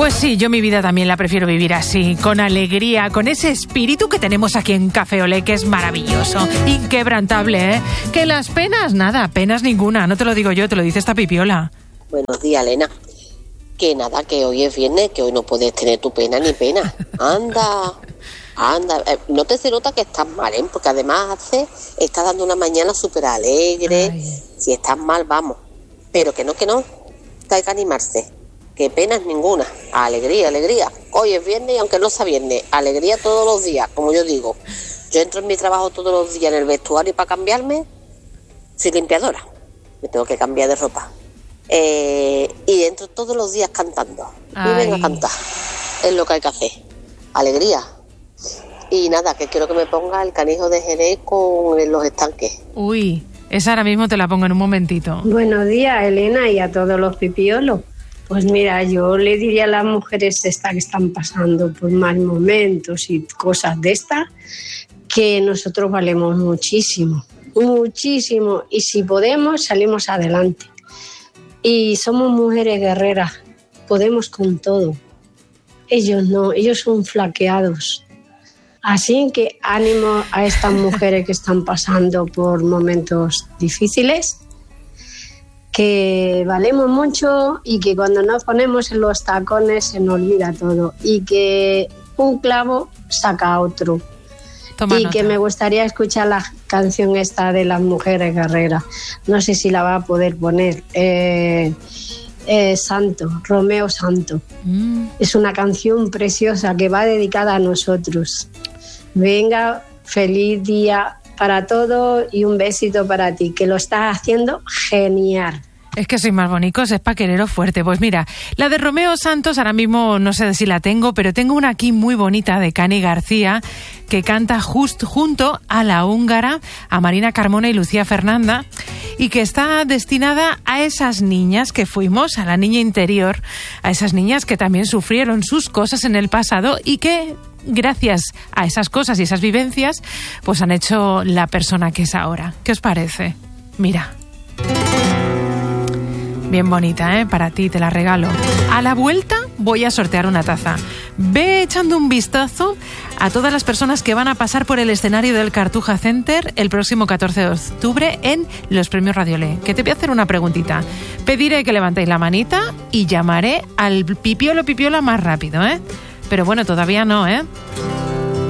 Pues sí, yo mi vida también la prefiero vivir así, con alegría, con ese espíritu que tenemos aquí en Café Olé, que es maravilloso, inquebrantable, ¿eh? Que las penas, nada, penas ninguna, no te lo digo yo, te lo dice esta Pipiola. Buenos días, Elena. Que nada, que hoy es viernes, que hoy no puedes tener tu pena ni pena. Anda, no te se nota que estás mal, ¿eh? Porque además estás dando una mañana súper alegre. Ay. Si estás mal, vamos. Pero que no, que hay que animarse. Que penas ninguna. Alegría. Hoy es viernes y aunque no sea viernes, alegría todos los días, como yo digo. Yo entro en mi trabajo todos los días en el vestuario para cambiarme. Soy limpiadora. Me tengo que cambiar de ropa. Y entro todos los días cantando. Ay. Y vengo a cantar. Es lo que hay que hacer. Alegría. Y nada, que quiero que me ponga el canijo de Jerez con los estanques. Uy, esa ahora mismo te la pongo en un momentito. Buenos días, Elena, y a todos los pipiolos. Pues mira, yo le diría a las mujeres que están pasando por mal momentos y cosas de estas, que nosotros valemos muchísimo, y si podemos salimos adelante. Y somos mujeres guerreras, podemos con todo. Ellos no, ellos son flaqueados. Así que ánimo a estas mujeres que están pasando por momentos difíciles, que valemos mucho y que cuando nos ponemos en los tacones se nos olvida todo y que un clavo saca otro. Toma y nota. Que me gustaría escuchar la canción esta de las mujeres guerreras. No sé si la va a poder poner. Romeo Santo. Es una canción preciosa que va dedicada a nosotros. Venga, feliz día para todos y un besito para ti, que lo estás haciendo genial. Es que soy más bonicos, es paquerero fuerte. Pues mira, la de Romeo Santos ahora mismo no sé si la tengo, pero tengo una aquí muy bonita de Cani García, que canta junto a la húngara, a Marina Carmona y Lucía Fernanda, y que está destinada a esas niñas que fuimos, a la niña interior, a esas niñas que también sufrieron sus cosas en el pasado y que gracias a esas cosas y esas vivencias, pues han hecho la persona que es ahora. ¿Qué os parece? Mira. Bien bonita, ¿eh? Para ti, te la regalo. A la vuelta voy a sortear una taza. Ve echando un vistazo a todas las personas que van a pasar por el escenario del Cartuja Center el próximo 14 de octubre en los premios Radio Olé. Que te voy a hacer una preguntita. Pediré que levantéis la manita y llamaré al pipiola más rápido, ¿eh? Pero bueno, todavía no, ¿eh?